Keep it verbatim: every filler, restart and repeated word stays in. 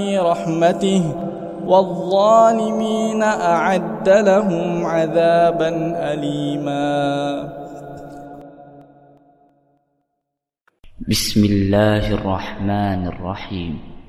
رحمته والظالمين أعد لهم عذابا أليما. بسم الله الرحمن الرحيم.